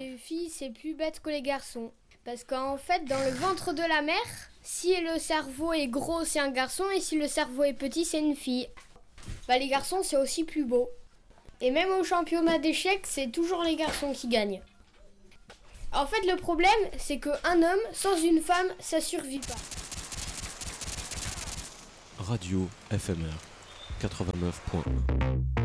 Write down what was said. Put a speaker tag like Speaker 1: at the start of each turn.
Speaker 1: Les filles, c'est plus bête que les garçons. Parce qu'en fait, dans le ventre de la mère, si le cerveau est gros, c'est un garçon, et si le cerveau est petit, c'est une fille. Les garçons, c'est aussi plus beau. Et même au championnat d'échecs, c'est toujours les garçons qui gagnent. En fait, le problème, c'est qu'un homme sans une femme, ça survit pas.
Speaker 2: Radio FMR 89.1